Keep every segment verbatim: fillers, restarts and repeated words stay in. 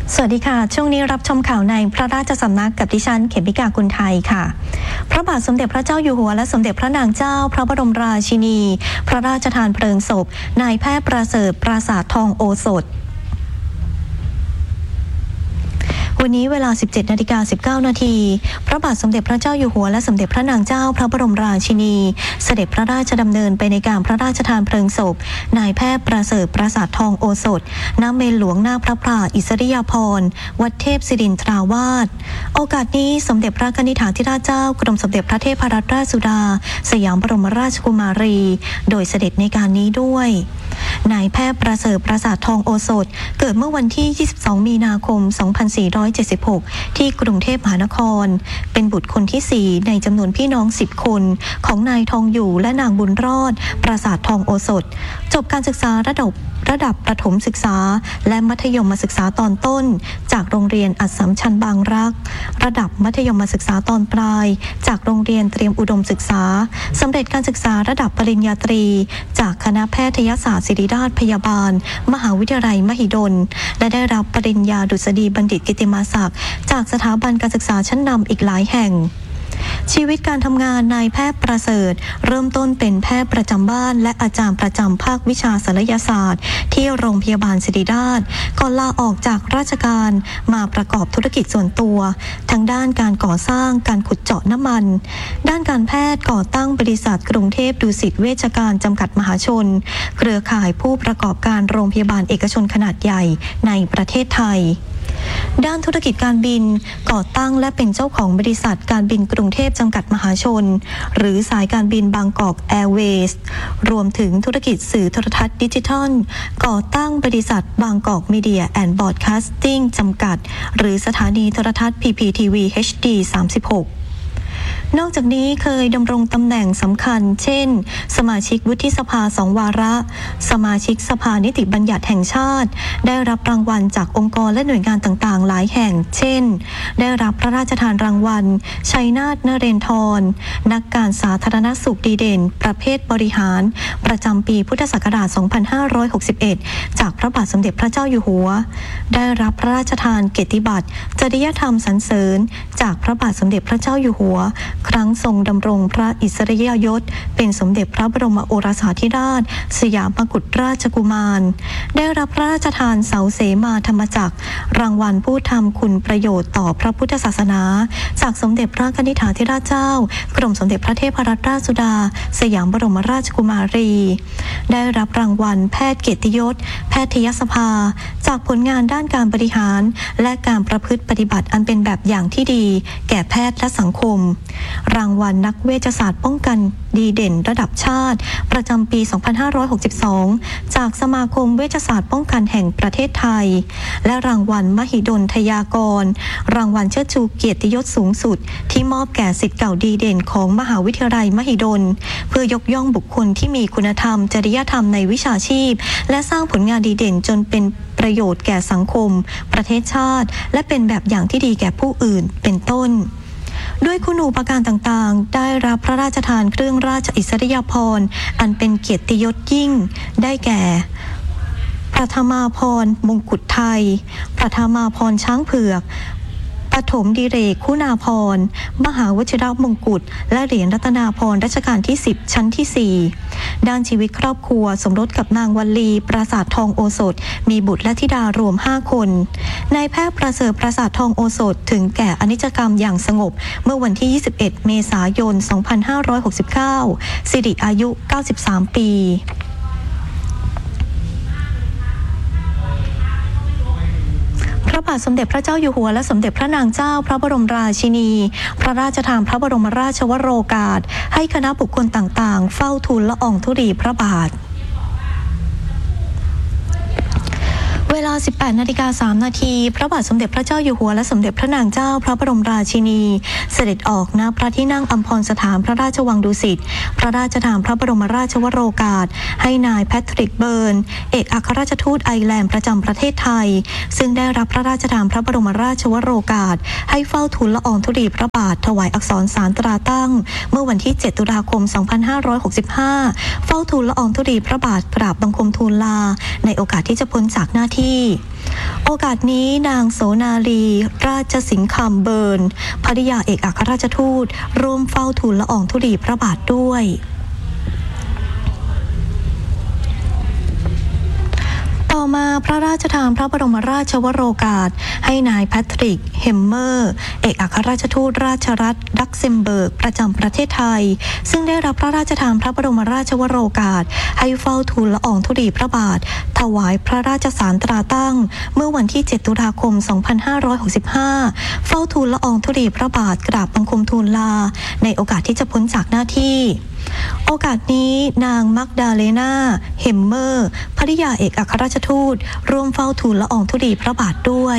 สวัสดีค่ะช่วงนี้รับชมข่าวในพระราชสำนักกับดิฉันเขมิกากุลไทยค่ะพระบาทสมเด็จพระเจ้าอยู่หัวและสมเด็จพระนางเจ้าพระบรมราชินีพระราชทานเพลิงศพนายแพทย์ประเสริฐปราสาททองโอสถวันนี้เวลา สิบเจ็ดนาฬิกาสิบเก้านาทีพระบาทสมเด็จพระเจ้าอยู่หัวและสมเด็จพระนางเจ้าพระบรมราชินีเสด็จพระราชดำเนินไปในการพระราชทานเพลิงศพนายแพทย์ประเสริฐปราสาททองโอสถณเมรุหลวงหน้าพระพราอิสริยาภรณ์วัดเทพศิรินทราวาสโอกาสนี้สมเด็จพระกนิษฐาธิราชเจ้ากรมสมเด็จพระเทพรัตนราชสุดาสยามบรมราชกุมารีโดยเสด็จในการนี้ด้วยนายแพทย์ประเสริฐปราสาททองโอสถเกิดเมื่อวันที่ยี่สิบสองมีนาคมสองพันสี่ร้อยเจ็ดสิบหกที่กรุงเทพมหานครเป็นบุตรคนที่สี่ในจำนวนพี่น้องสิบคนของนายทองอยู่และนางบุญรอดปราสาททองโอสถจบการศึกษาระดับระดับประถมศึกษาและมัธยมศึกษาตอนต้นจากโรงเรียนอัสสัมชัญบางรักระดับมัธยมศึกษาตอนปลายจากโรงเรียนเตรียมอุดมศึกษาสำเร็จการศึกษาระดับปริญญาตรีจากคณะแพทยศาสตร์ศิริราชพยาบาลมหาวิทยาลัยมหิดลและได้รับปริญญาดุษฎีบัณฑิตกิตติมศักดิ์จากสถาบันการศึกษาชั้นนำอีกหลายแห่งชีวิตการทำงานนายแพทย์ประเสริฐเริ่มต้นเป็นแพทย์ประจำบ้านและอาจารย์ประจำภาควิชาศัลยศาสตร์ที่โรงพยาบาลศิริราชก่อนลาออกจากราชการมาประกอบธุรกิจส่วนตัวทั้งด้านการก่อสร้างการขุดเจาะน้ำมันด้านการแพทย์ก่อตั้งบริษัทกรุงเทพดุสิตเวชการจำกัดมหาชนเครือข่ายผู้ประกอบการโรงพยาบาลเอกชนขนาดใหญ่ในประเทศไทยด้านธุรกิจการบินก่อตั้งและเป็นเจ้าของบริษัทการบินกรุงเทพจำกัดมหาชนหรือสายการบินบางกอกแอร์เวย์สรวมถึงธุรกิจสื่อโทรทัศน์ดิจิทัลก่อตั้งบริษัทบางกอกมีเดียแอนด์บอดคาสติ้งจำกัดหรือสถานีโทรทัศน์ พี พี ที วี เอช ดี สามสิบหกนอกจากนี้เคยดำรงตำแหน่งสำคัญเช่นสมาชิกวุฒิสภาสองวาระสมาชิกสภานิติบัญญัติแห่งชาติได้รับรางวัลจากองค์กรและหน่วยงานต่างๆหลายแห่งเช่นได้รับพระราชทานรางวัลชัยนาทนเรนทรนักการสาธารณสุขดีเด่นประเภทบริหารประจำปีพุทธศักราชสองพันห้าร้อยหกสิบเอ็ดจากพระบาทสมเด็จพระเจ้าอยู่หัวได้รับพระราชทานเกียรติบัตรจริยธรรมสรรเสริญจากพระบาทสมเด็จพระเจ้าอยู่หัวครั้งทรงดำรงพระอิสริยยศเป็นสมเด็จพระบรมโอรสาธิราชสยามกุฎราชกุมารได้รับพระราชทานเสาเสมาธรรมจักรรางวัลผู้ทำคุณประโยชน์ต่อพระพุทธศาสนาจากสมเด็จพระกนิษฐาธิราชเจ้ากรมสมเด็จพระเทพรัตนราชสุดาสยามบรมราชกุมารีได้รับรางวัลแพทย์เกียรติยศแพทยสภาจากผลงานด้านการบริหารและการประพฤติปฏิบัติอันเป็นแบบอย่างที่ดีแก่แพทย์และสังคมรางวัลนักเวชศาสตร์ป้องกันดีเด่นระดับชาติประจำปีสองพันห้าร้อยหกสิบสองจากสมาคมเวชศาสตร์ป้องกันแห่งประเทศไทยและรางวัลมหิดลทยากรรางวัลเชิดชูเกียรติยศสูงสุดที่มอบแก่ศิษย์เก่าดีเด่นของมหาวิทยาลัยมหิดลเพื่อยกย่องบุคคลที่มีคุณธรรมจริยธรรมในวิชาชีพและสร้างผลงานดีเด่นจนเป็นประโยชน์แก่สังคมประเทศชาติและเป็นแบบอย่างที่ดีแก่ผู้อื่นเป็นต้นด้วยคุณูปการต่างๆได้รับพระราชทานเครื่องราชอิสริยาภรณ์อันเป็นเกียรติยศยิ่งได้แก่พระธรรมาภรณ์มงกุฎไทยพระธรรมาภรณ์ช้างเผือกปฐมดิเรกคุณาภรณ์มหาวชิรมงกุฎและเหรียญรัตนาภรณ์รัชกาลที่สิบชั้นที่สี่ด้านชีวิตครอบครัวสมรสกับนางวัลลีปราสาททองโอสถมีบุตรและธิดารวมห้าคนนายแพทย์ประเสริฐปราสาททองโอสถถึงแก่อนิจกรรมอย่างสงบเมื่อวันที่ยี่สิบเอ็ดเมษายนสองพันห้าร้อยหกสิบเก้าสิริอายุเก้าสิบสามปีพระบาทสมเด็จพระเจ้าอยู่หัวและสมเด็จพระนางเจ้าพระบรมราชินีพระราชทานพระบรมราชวโรกาสให้คณะบุคคลต่างๆเฝ้าทูลละอองธุลีพระบาทเวลา สิบแปดนาฬิกาสามนาทีพระบาทสมเด็จพระเจ้าอยู่หัวและสมเด็จพระนางเจ้าพระบรมราชินีเสด็จออกณพระที่นั่งอัมพรสถานพระราชวังดุสิตพระราชทานพระบรมราชวโรกาสให้นายแพทริกเบิร์นเอกอัครราชทูตไอร์แลนด์ประจำประเทศไทยซึ่งได้รับพระราชทานพระบรมราชวโรกาสให้เฝ้าทูลละอองธุลีพระบาทถวายอักษรสารตราตั้งเมื่อวันที่เจ็ดตุลาคมสองพันห้าร้อยหกสิบห้าเฝ้าทูลละอองธุลีพระบาทกราบบังคมทูลลาในโอกาสที่จะพ้นจากหน้าที่โอกาสนี้นางโสนาลีราชสิงคำเบิร์นภริยาเอกอัครราชทูตร่วมเฝ้าทูลละอองธุลีพระบาทด้วยต่อมาพระราชทานพระบรมราชวโรกาสให้นายแพทริกเฮมเมอร์เอกอัครราชทูตราชรัฐลักเซมเบิร์กประจำประเทศไทยซึ่งได้รับพระราชทานพระบรมราชวโรกาสให้เฝ้าทูลละอองธุลีพระบาทถวายพระราชสารตราตั้งเมื่อวันที่เจ็ดตุลาคมสองพันห้าร้อยหกสิบห้าเฝ้าทูลละอองธุลีพระบาทกราบบังคมทูลลาในโอกาสที่จะพ้นจากหน้าที่โอกาสนี้นางมักดาเลนาเฮมเมอร์ภริยาเอกอัครราชทูตร่วมเฝ้าทูลละอองธุลีพระบาทด้วย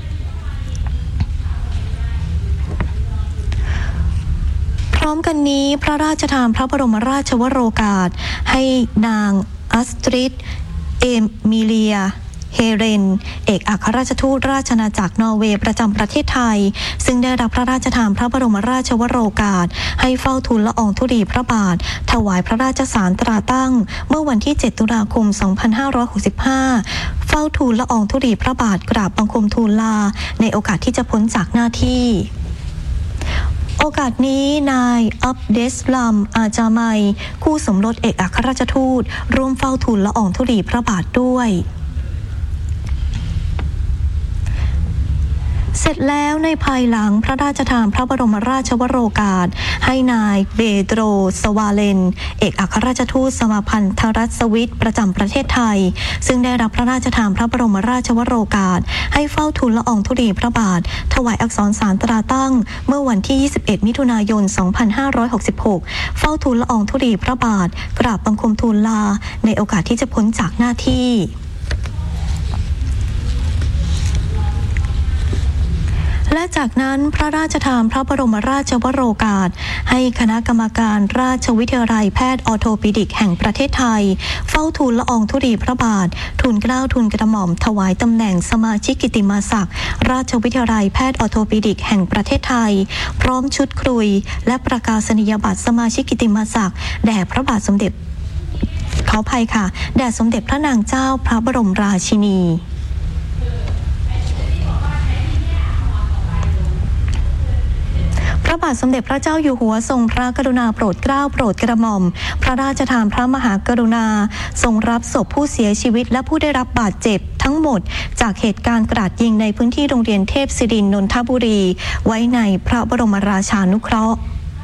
พร้อมกันนี้พระราชทานพระบรมราชวโรกาสให้นางอัสตริดเอมิเลียเฮเรนเอกอัครราชทูตราชอาณาจักรนอร์เวย์ประจำประเทศไทยซึ่งได้รับพระราชทานพระบรมราชวโรกาสให้เฝ้าทูลละอองธุลีพระบาทถวายพระราชสารตราตั้งเมื่อวันที่เจ็ดตุลาคมสองพันห้าร้อยหกสิบห้าเฝ้าทูลละอองธุลีพระบาทกราบบังคมทูลลาในโอกาสที่จะพ้นจากหน้าที่โอกาสนี้นายอับเดสลัมอาจาไมคู่สมรสเอกอัครราชทูตร่วมเฝ้าทูลละอองธุลีพระบาทด้วยเสร็จแล้วในภายหลังพระราชทานพระบรมราชวโรกาสให้นายเบโตรสวาเลนเอกอัครราชทูตสมาพันธรัฐสวิสประจำประเทศไทยซึ่งได้รับพระราชทานพระบรมราชวโรกาสให้เฝ้าทูลละอองธุลีพระบาทถวายอักษรสารตราตั้งเมื่อวันที่ยี่สิบเอ็ดมิถุนายนสองพันห้าร้อยหกสิบหกเฝ้าทูลละอองธุลีพระบาทกราบบังคมทูลลาในโอกาสที่จะพ้นจากหน้าที่และจากนั้นพระราชทานพระบรมราชวโรกาสให้คณะกรรมการราชวิทยาลัยแพทย์ออร์โทปิดิกแห่งประเทศไทยเฝ้าทูลละอองธุลีพระบาททูลเกล้าทูลกระหม่อมถวายตำแหน่งสมาชิกกิตติมศักดิ์ราชวิทยาลัยแพทย์ออร์โทปิดิกแห่งประเทศไทยพร้อมชุดครุยและประกาศนียบัตรสมาชิกกิตติมศักดิ์แด่พระบาทสมเด็จขออภัยค่ะแด่สมเด็จพระนางเจ้าพระบรมราชินีพระบาทสมเด็จพระเจ้าอยู่หัวทรงพระกรุณาโปรดเกล้าโปรดกระหม่อมพระราชทานพระมหากรุณาทรงรับศพผู้เสียชีวิตและผู้ได้รับบาดเจ็บทั้งหมดจากเหตุการณ์กราดยิงในพื้นที่โรงเรียนเทพศิรินทร์นนทบุรีไว้ในพระบรมราชานุเคราะห์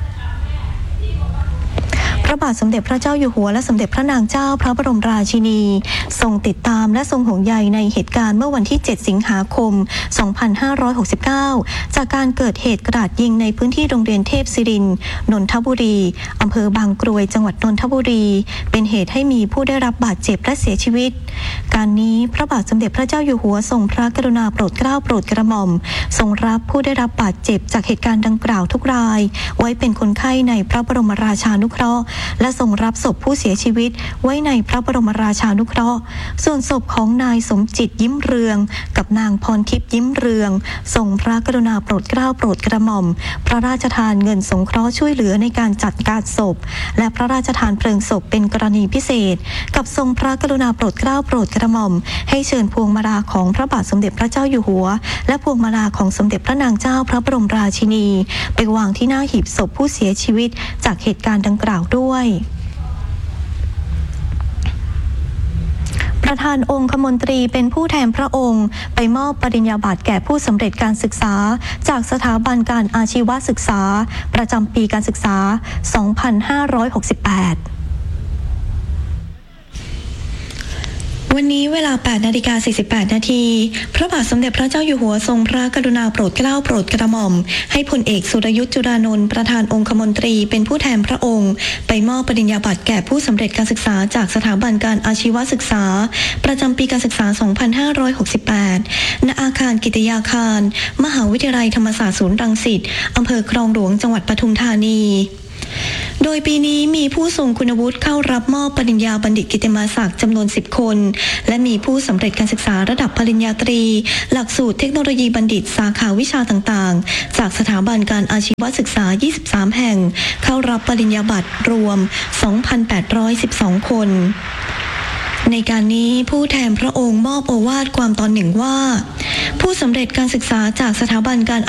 พระบาทสมเด็จพระเจ้าอยู่หัวและสมเด็จพระนางเจ้าพระบรมราชินีทรงติดตามและทรงห่วงใยในเหตุการณ์เมื่อวันที่เจ็ดสิงหาคมสองพันห้าร้อยหกสิบเก้าจากการเกิดเหตุกราดยิงในพื้นที่โรงเรียนเทพศิรินทร์นนทบุรีอำเภอบางกรวยจังหวัดนนทบุรีเป็นเหตุให้มีผู้ได้รับบาดเจ็บและเสียชีวิตการนี้พระบาทสมเด็จพระเจ้าอยู่หัวทรงพระกรุณาโปรดเกล้าโปรดกระหม่อมทรงรับผู้ได้รับบาดเจ็บจากเหตุการณ์ดังกล่าวทุกรายไว้เป็นคนไข้ในพระบรมราชานุเคราะห์และทรงรับศพผู้เสียชีวิตไว้ในพระบรมราชานุเคราะห์ส่วนศพของนายสมจิตยิ้มเรืองกับนางพรทิพย์ยิ้มเรืองทรงพระกรุณาโปรดเกล้าโปรดกระหม่อมพระราชทานเงินสงเคราะห์ช่วยเหลือในการจัดการศพและพระราชทานเพลิงศพเป็นกรณีพิเศษกับทรงพระกรุณาโปรดเกล้าโปรดกระหม่อมให้เชิญพวงมาลาของพระบาทสมเด็จพระเจ้าอยู่หัวและพวงมาลาของสมเด็จพระนางเจ้าพระบรมราชินีไปวางที่หน้าหีบศพผู้เสียชีวิตจากเหตุการณ์ดังกล่าวด้วยประธานองคมนตรีเป็นผู้แทนพระองค์ไปมอบปริญญาบัตรแก่ผู้สำเร็จการศึกษาจากสถาบันการอาชีวศึกษาประจำปีการศึกษาสองพันห้าร้อยหกสิบแปดวันนี้เวลา แปดนาฬิกาสี่สิบแปดนาทีพระบาทสมเด็จพระเจ้าอยู่หัวทรงพระกรุณาโปรดเกล้าโปรดกระหม่อมให้พลเอกสุรยุทธจุรานนท์ประธานองคมนตรีเป็นผู้แทนพระองค์ไปมอบปริญญาบัตรแก่ผู้สำเร็จการศึกษาจากสถาบันการอาชีวศึกษาประจำปีการศึกษาสองพันห้าร้อยหกสิบแปดณอาคารกิตยาคารมหาวิทยาลัยธรรมศาสตร์ศูนย์รังสิตอำเภอคลองหลวงจังหวัดปทุมธานีโดยปีนี้มีผู้ทรงคุณวุฒิเข้ารับมอบปริญญาบัณฑิตกิตติมศักดิ์จำนวนสิบคนและมีผู้สำเร็จการศึกษาระดับปริญญาตรีหลักสูตรเทคโนโลยีบัณฑิตสาขาวิชาต่างๆจากสถาบันการอาชีวศึกษายี่สิบสามแห่งเข้ารับปริญญาบัตรรวม สองพันแปดร้อยสิบสอง คนในการนี้ผู้แทนพระองค์มอบโอวาทความตอนหนึ่งว่าผู้สำเร็จการศึกษาจากสถาบันการ